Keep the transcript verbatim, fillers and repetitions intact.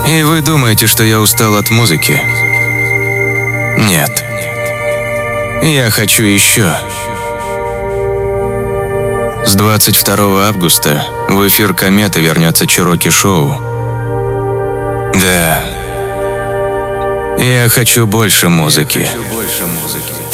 И вы думаете, что я устал от музыки? Нет. Я хочу еще. С двадцать второго августа в эфир «Кометы» вернется Чероки Шоу. Да. Я хочу больше музыки. Я хочу больше музыки.